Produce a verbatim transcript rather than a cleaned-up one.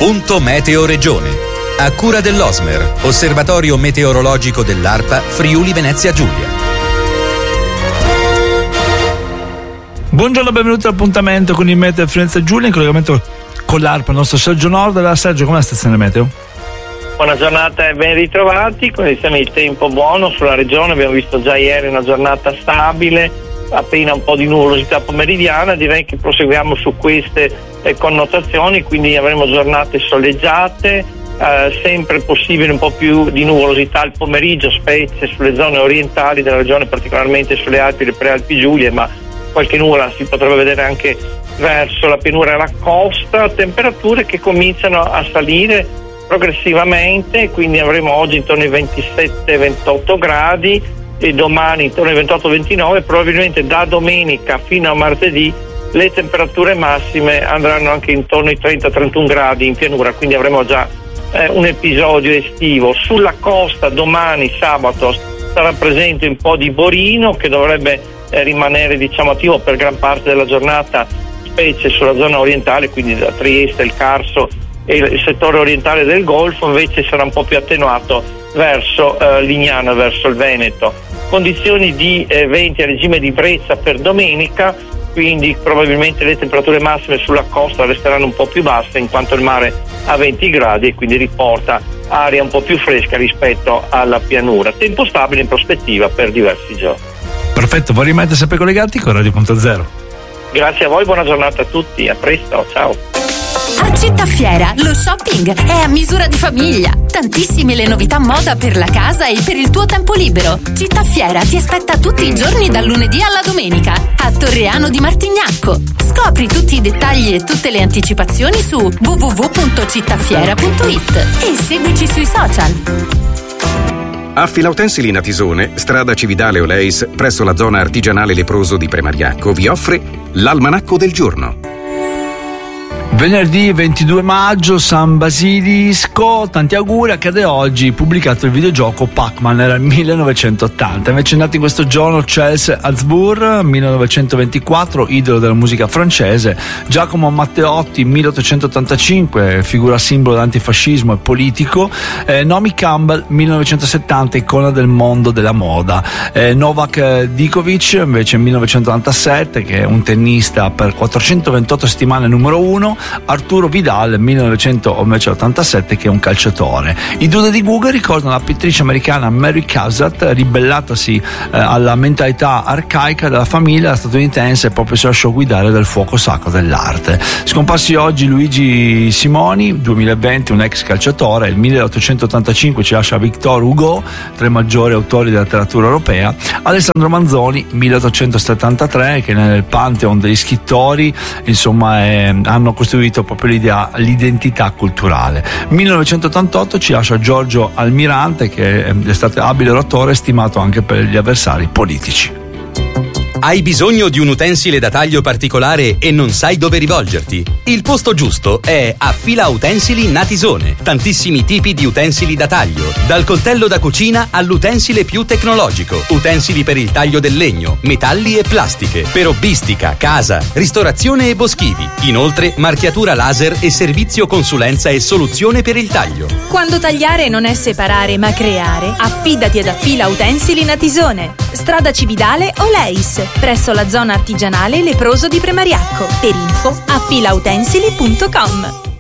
Punto Meteo Regione. A cura dell'Osmer, Osservatorio Meteorologico dell'ARPA Friuli Venezia Giulia. Buongiorno, benvenuti all'appuntamento con il Meteo Friuli Giulia, in collegamento con l'ARPA, il nostro Sergio Nord. Allora, Sergio, com'è la stazione meteo? Buona giornata e ben ritrovati, condizioni di tempo buono sulla regione, abbiamo visto già ieri una giornata stabile, appena un po' di nuvolosità pomeridiana, direi che proseguiamo su queste eh, connotazioni, quindi avremo giornate soleggiate, eh, sempre possibile un po' più di nuvolosità al pomeriggio, specie sulle zone orientali della regione, particolarmente sulle Alpi e le Prealpi Giulie, ma qualche nuvola si potrebbe vedere anche verso la pianura e la costa, temperature che cominciano a salire progressivamente, quindi avremo oggi intorno ai ventisette ventotto gradi e domani intorno ai ventotto ventinove, probabilmente da domenica fino a martedì le temperature massime andranno anche intorno ai trenta trentuno gradi in pianura, quindi avremo già eh, un episodio estivo. Sulla costa domani sabato sarà presente un po' di borino che dovrebbe eh, rimanere diciamo attivo per gran parte della giornata, specie sulla zona orientale, quindi da Trieste, il Carso e il settore orientale del Golfo. Invece sarà un po' più attenuato verso eh, Lignano, verso il Veneto. Condizioni di eh, venti a regime di brezza per domenica, quindi probabilmente le temperature massime sulla costa resteranno un po' più basse, in quanto il mare ha venti gradi e quindi riporta aria un po' più fresca rispetto alla pianura. Tempo stabile in prospettiva per diversi giorni. Perfetto, voi rimanete sempre collegati con Radio Punto Zero. Grazie a voi, buona giornata a tutti, a presto, ciao. A Città Fiera lo shopping è a misura di famiglia. Tantissime le novità moda per la casa e per il tuo tempo libero. Città Fiera ti aspetta tutti i giorni dal lunedì alla domenica a Torreano di Martignacco. Scopri tutti i dettagli e tutte le anticipazioni su w w w punto cittafiera punto i t e seguici sui social. A Filautensili Natisone, strada Cividale Oleis, presso la zona artigianale leproso di Premariacco, vi offre l'Almanacco del Giorno. Venerdì ventidue maggio, San Basilisco, tanti auguri. Accade oggi, pubblicato il videogioco Pac-Man, era il millenovecentottanta. Invece è nato in questo giorno Charles Aznavour, millenovecentoventiquattro, idolo della musica francese. Giacomo Matteotti, milleottocentottantacinque, figura simbolo dell'antifascismo e politico. eh, Naomi Campbell, millenovecentosettanta, icona del mondo della moda. eh, Novak Djokovic, invece millenovecentonovantasette, che è un tennista per quattrocentoventotto settimane numero uno. Arturo Vidal, millenovecentottantasette, che è un calciatore. I due di Google ricordano la pittrice americana Mary Cassatt, ribellatasi eh, alla mentalità arcaica della famiglia statunitense e proprio si lasciò guidare dal fuoco sacro dell'arte. Scomparsi oggi Luigi Simoni, duemilaventi, un ex calciatore. Il milleottocentottantacinque ci lascia Victor Hugo, tra i maggiori autori della letteratura europea. Alessandro Manzoni, milleottocentosettantatré, che nel pantheon degli scrittori insomma è, hanno costruito proprio l'idea, l'identità culturale. millenovecentottantotto ci lascia Giorgio Almirante, che è stato abile oratore, stimato anche per gli avversari politici. Hai bisogno di un utensile da taglio particolare e non sai dove rivolgerti? Il posto giusto è a Fila Utensili Natisone. Tantissimi tipi di utensili da taglio, dal coltello da cucina all'utensile più tecnologico. Utensili per il taglio del legno, metalli e plastiche, per hobbistica, casa, ristorazione e boschivi. Inoltre marchiatura laser e servizio consulenza e soluzione per il taglio. Quando tagliare non è separare ma creare, affidati ad Affila Utensili Natisone. Strada Cividale Oleis, presso la zona artigianale leproso di Premariacco. Per info affila utensili punto com.